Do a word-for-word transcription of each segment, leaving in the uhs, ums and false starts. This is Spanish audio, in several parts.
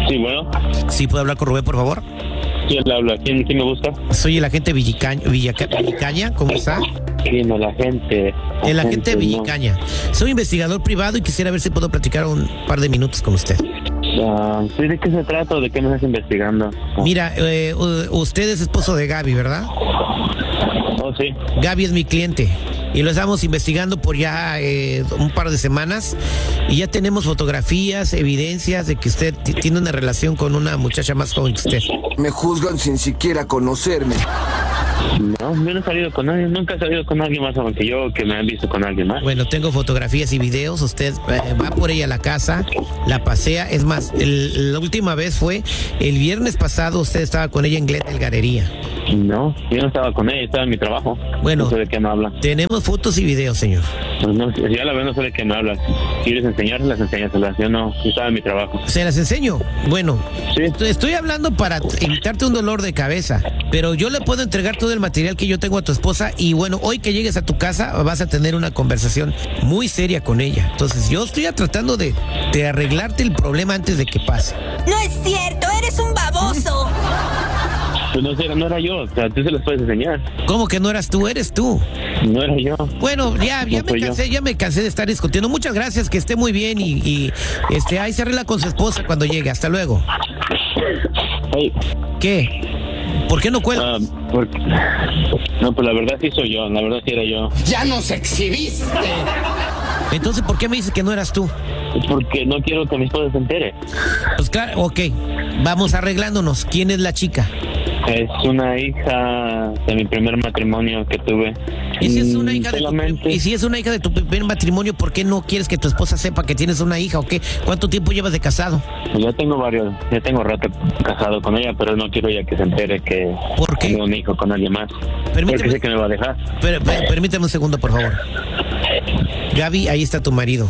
Sí, bueno. Sí, ¿puedo hablar con Rubén, por favor? ¿Quién le habla? ¿Quién, quién me busca? Soy el agente Villicaña, Villaca, Villicaña, ¿cómo está? Sí, no, la gente. La el agente gente, Villicaña. No. Soy investigador privado y quisiera ver si puedo platicar un par de minutos con usted. Uh, ¿sí, ¿De qué se trata o de qué me estás investigando? Oh. Mira, eh, usted es esposo de Gaby, ¿verdad? Oh, sí. Gaby es mi cliente y lo estamos investigando por ya eh, un par de semanas y ya tenemos fotografías, evidencias de que usted t- tiene una relación con una muchacha más joven que usted. Me juzgan sin siquiera conocerme. No, yo no he salido con nadie, nunca he salido con alguien más joven que yo, que me han visto con alguien más. Bueno, tengo fotografías y videos, usted eh, va por ella a la casa, la pasea, es más, el, la última vez fue el viernes pasado, usted estaba con ella en Glendale Galería. No, yo no estaba con ella, estaba en mi trabajo. Bueno, no sé de qué me habla. Tenemos fotos y videos, señor. Pues no, ya la veo, no sé de qué me hablas. Si quieres enseñárselas, enséñaselas. Yo no, yo estaba en mi trabajo. ¿Se las enseño? Bueno, sí. estoy, estoy hablando para evitarte un dolor de cabeza, pero yo le puedo entregar todo el material que yo tengo a tu esposa y bueno, hoy que llegues a tu casa vas a tener una conversación muy seria con ella. Entonces yo estoy tratando de, de arreglarte el problema antes de que pase. No es cierto, eres un baboso. Pues no, no era yo, o sea, tú se las puedes enseñar. ¿Cómo que no eras tú? Eres tú. No era yo. Bueno, ya, ya no me cansé, yo. ya me cansé de estar discutiendo. Muchas gracias, que esté muy bien y, y este, ahí se arregla con su esposa cuando llegue. Hasta luego. Hey. ¿Qué? ¿Por qué no cuelgas? Uh, porque... No, pues la verdad sí soy yo, la verdad sí era yo. ¡Ya nos exhibiste! Entonces, ¿por qué me dices que no eras tú? Porque no quiero que mi esposa se entere. Pues claro, ok. Vamos arreglándonos. ¿Quién es la chica? Es una hija de mi primer matrimonio que tuve. ¿Y si es una hija de Solamente... tu, y si es una hija de tu primer matrimonio, ¿por qué no quieres que tu esposa sepa que tienes una hija o qué? ¿Cuánto tiempo llevas de casado? Pues ya tengo varios, ya tengo rato casado con ella, pero no quiero ya que se entere que ¿Por qué? tengo un hijo con alguien más. Permíteme, porque sé que me va a dejar. Per, per, permíteme un segundo, por favor. Gaby, ahí está tu marido.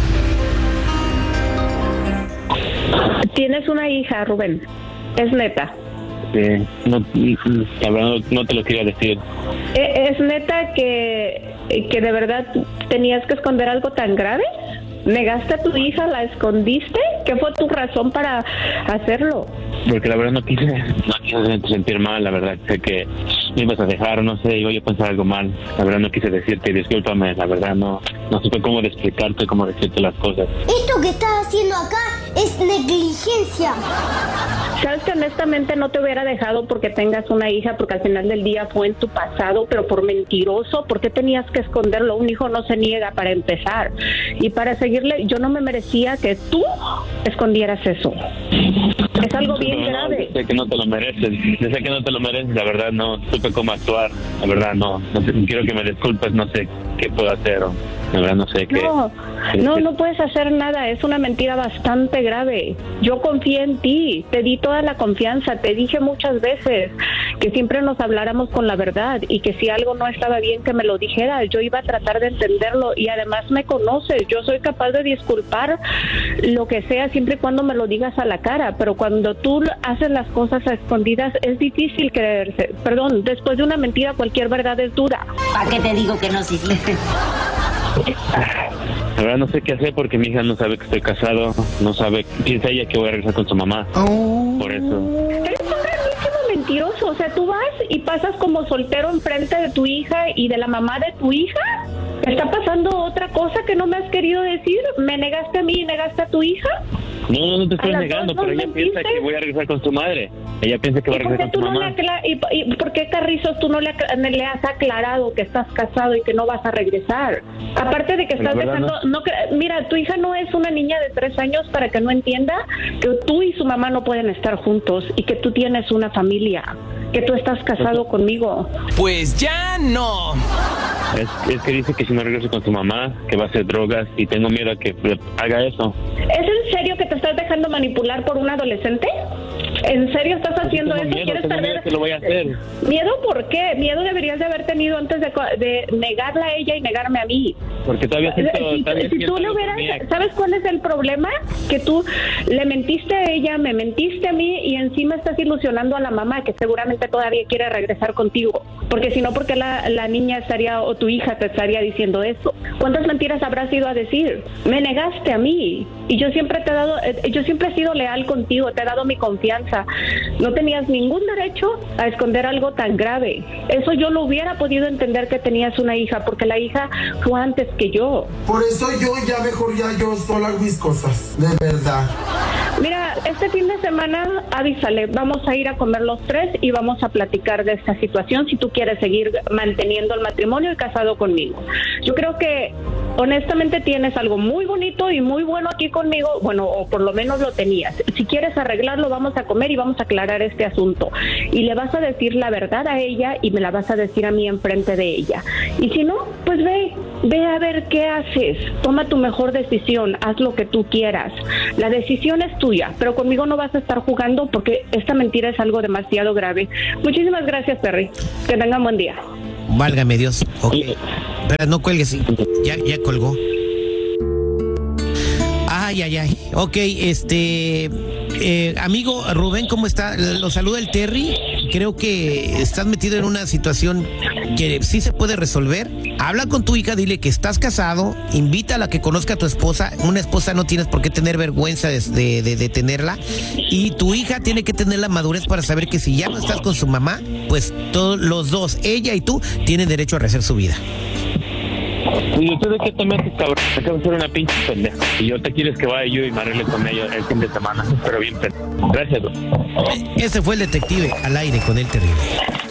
Tienes una hija, Rubén. Es neta. Sí, no, la verdad no, no te lo quería decir. ¿Es neta que, que de verdad tenías que esconder algo tan grave? ¿Negaste a tu hija, la escondiste? ¿Qué fue tu razón para hacerlo? Porque la verdad no quise, no quise sentir mal, la verdad sé que me ibas a dejar, no sé, iba yo a pensar algo mal. La verdad no quise decirte, discúlpame, la verdad no, no supe cómo de explicarte, cómo decirte las cosas. Esto que estás haciendo acá es negligencia. Sabes que honestamente no te hubiera dejado porque tengas una hija, porque al final del día fue en tu pasado, pero por mentiroso. ¿Por qué tenías que esconderlo? Un hijo no se niega, para empezar. Y para seguirle, yo no me merecía que tú escondieras eso. Es algo bien no, grave. Yo sé que no te lo mereces, yo sé que no te lo mereces, la verdad no supe cómo actuar, la verdad no, no sé, quiero que me disculpes, no sé qué puedo hacer, o, la verdad no sé qué. No, qué, no, qué. no puedes hacer nada, es una mentira bastante grave. Yo confié en ti, te di toda la confianza, te dije muchas veces que siempre nos habláramos con la verdad y que si algo no estaba bien que me lo dijeras, yo iba a tratar de entenderlo y además me conoces, yo soy capaz de disculpar lo que sea siempre y cuando me lo digas a la cara, pero cuando tú haces las cosas a escondidas es difícil creerse. Perdón, después de una mentira cualquier verdad es dura. ¿Para qué te digo que no, Cisle? La verdad no sé qué hacer porque mi hija no sabe que estoy casado, no sabe, piensa ella que voy a regresar con su mamá, oh. Por eso. Eres un grandísimo mentiroso, o sea, tú vas y pasas como soltero enfrente de tu hija y de la mamá de tu hija. ¿Está pasando otra cosa que no me has querido decir? ¿Me negaste a mí y negaste a tu hija? No, no, no te estoy negando, pero ella piensa que voy a regresar con su madre. Ella piensa que va a regresar con su mamá. ¿Y, ¿Y por qué, Carrizos, tú no le, le has aclarado que estás casado y que no vas a regresar? Aparte de que estás dejando... No. No, mira, tu hija no es una niña de tres años para que no entienda que tú y su mamá no pueden estar juntos y que tú tienes una familia, que tú estás casado okay. conmigo. Pues ya no. Es, es que dice que si no regreso con su mamá, que va a hacer drogas y tengo miedo a que haga eso. ¿Es en serio que te estás dejando manipular por un adolescente? ¿En serio estás haciendo tengo eso? Miedo, ¿Quieres tengo perder? miedo que lo voy a hacer. ¿Miedo por qué? Miedo deberías de haber tenido antes de, de negarla a ella y negarme a mí. Porque todavía siento... Si, todavía si tú le hubieras... ¿Sabes cuál es el problema? Que tú le mentiste a ella, me mentiste a mí y encima estás ilusionando a la mamá que seguramente todavía quiere regresar contigo. Porque si no, ¿por qué la, la niña estaría o tu hija te estaría diciendo eso? ¿Cuántas mentiras habrás ido a decir? Me negaste a mí y yo siempre te he dado eh, yo siempre he sido leal contigo, te he dado mi confianza. No tenías ningún derecho a esconder algo tan grave. Eso yo lo hubiera podido entender, que tenías una hija, porque la hija fue antes que yo. Por eso yo ya mejor ya yo sola mis cosas, de verdad. Mira, este fin de semana avísale, vamos a ir a comer los tres y vamos a platicar de esta situación si tú quieres seguir manteniendo el matrimonio y casado conmigo. Yo creo que honestamente tienes algo muy bonito y muy bueno aquí conmigo, bueno, o por lo menos lo tenías. Si quieres arreglarlo, vamos a comer y vamos a aclarar este asunto. Y le vas a decir la verdad a ella y me la vas a decir a mí enfrente de ella. Y si no, pues ve, ve a ver qué haces. Toma tu mejor decisión, haz lo que tú quieras. La decisión es tuya, pero conmigo no vas a estar jugando porque esta mentira es algo demasiado grave. Muchísimas gracias, Perry. Que tengan buen día. Válgame Dios. Ok. Pero no cuelgues. Ya, ya colgó. Ay, ay, ay. Ok, este... Eh, amigo Rubén, ¿cómo está? Lo saluda el Terry. Creo que estás metido en una situación que sí se puede resolver. Habla con tu hija, dile que estás casado, invítala a que conozca a tu esposa. Una esposa no tienes por qué tener vergüenza de, de, de, de tenerla. Y tu hija tiene que tener la madurez para saber que si ya no estás con su mamá, pues todos los dos, ella y tú, tienen derecho a rehacer su vida. Y usted de qué te metes, cabrón, acabo de ser una pinche pendeja. Y yo te quieres que vaya yo y me arregle con ella el fin de semana, pero bien pendeja. Gracias, bro. Ese fue el detective al aire con el terrible.